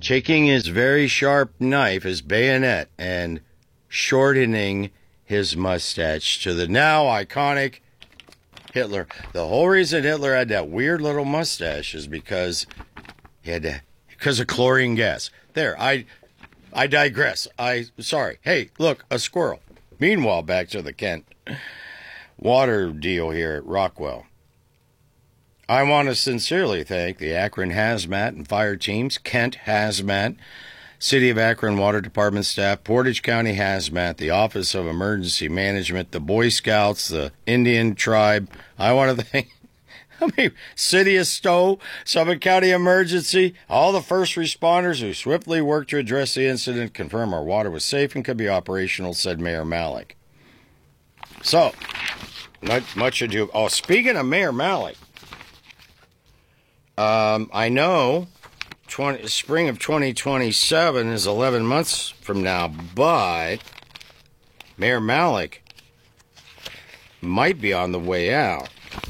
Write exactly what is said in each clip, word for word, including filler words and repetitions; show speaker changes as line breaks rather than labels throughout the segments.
taking his very sharp knife, his bayonet, and shortening his mustache to the now iconic Hitler. The whole reason Hitler had that weird little mustache is because he had to, because of chlorine gas. There, I, I digress. I sorry. Hey, look, a squirrel. Meanwhile, back to the Kent water deal here at Rockwell. I want to sincerely thank the Akron Hazmat and fire teams, Kent Hazmat, City of Akron Water Department staff, Portage County Hazmat, the Office of Emergency Management, the Boy Scouts, the Indian Tribe. I want to thank, I mean, City of Stowe, Summit County Emergency, all the first responders who swiftly worked to address the incident, confirm our water was safe and could be operational, said Mayor Malik. So, not much ado. Oh, speaking of Mayor Malik, Um, I know twenty, spring of twenty twenty-seven is eleven months from now, but Mayor Malik might be on the way out.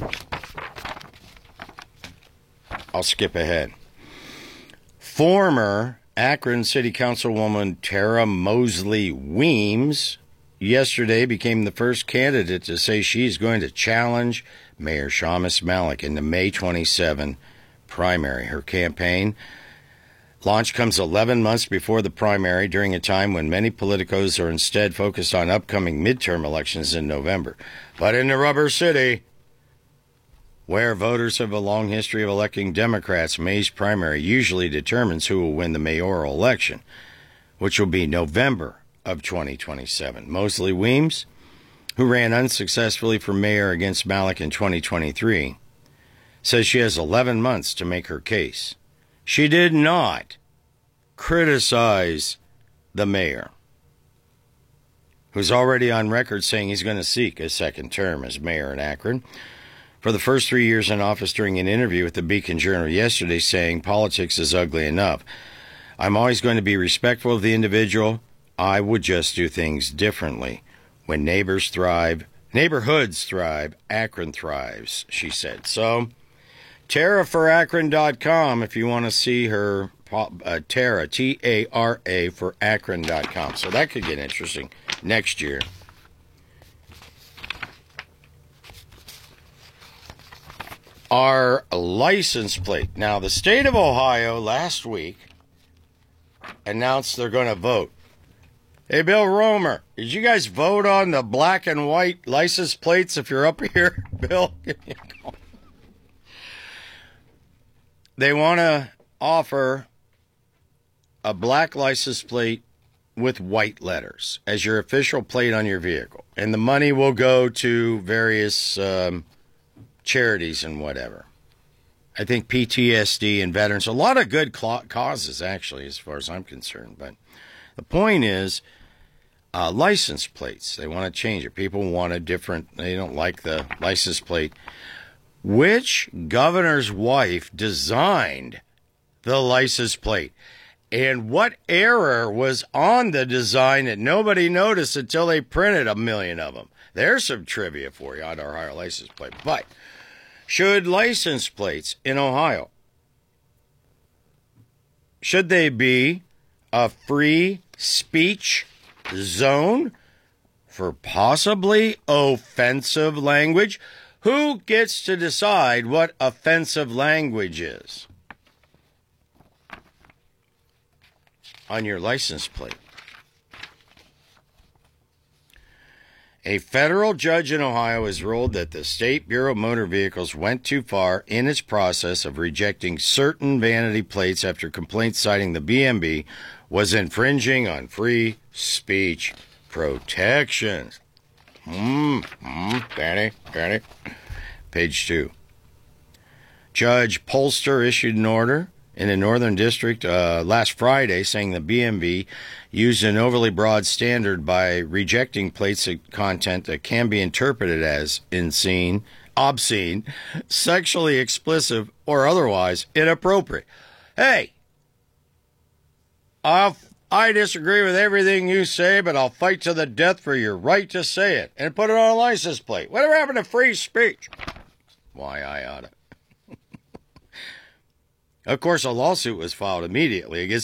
I'll skip ahead. Former Akron City Councilwoman Tara Mosley Weems yesterday became the first candidate to say she's going to challenge Mayor Shamus Malik in the May twenty-seventh primary. Her campaign launch comes eleven months before the primary, during a time when many politicos are instead focused on upcoming midterm elections in November. But in the Rubber City, where voters have a long history of electing Democrats, May's primary usually determines who will win the mayoral election, which will be November of twenty twenty-seven. Mosley Weems, who ran unsuccessfully for mayor against Malik in twenty twenty-three, says she has eleven months to make her case. She did not criticize the mayor, who's already on record saying he's going to seek a second term as mayor in Akron. For the first three years in office, during an interview with the Beacon Journal yesterday, saying politics is ugly enough. I'm always going to be respectful of the individual. I would just do things differently. When neighbors thrive, neighborhoods thrive, Akron thrives, she said. So, Tara for Akron dot com if you want to see her, uh, Tara, T A R A for Akron dot com. So that could get interesting next year. Our license plate. Now, the state of Ohio last week announced they're going to vote. Hey, Bill Romer, did you guys vote on the black and white license plates if you're up here? Bill, give me a call. They want to offer a black license plate with white letters as your official plate on your vehicle. And the money will go to various um, charities and whatever. I think P T S D and veterans, a lot of good causes, actually, as far as I'm concerned. But the point is, uh, license plates, they want to change it. People want a different, they don't like the license plate. Which governor's wife designed the license plate? And what error was on the design that nobody noticed until they printed a million of them? There's some trivia for you on our Ohio license plate. But should license plates in Ohio, should they be a free speech zone for possibly offensive language? Who gets to decide what offensive language is on your license plate? A federal judge in Ohio has ruled that the State Bureau of Motor Vehicles went too far in its process of rejecting certain vanity plates after complaints citing the B M V was infringing on free speech protections. Hmm, hmm, Danny, Danny. Page two. Judge Polster issued an order in the Northern District uh, last Friday saying the B M V used an overly broad standard by rejecting plates of content that can be interpreted as obscene, obscene, sexually explicit, or otherwise inappropriate. Hey, I'll I disagree with everything you say, but I'll fight to the death for your right to say it and put it on a license plate. Whatever happened to free speech? Why, I oughta. Of course, a lawsuit was filed immediately against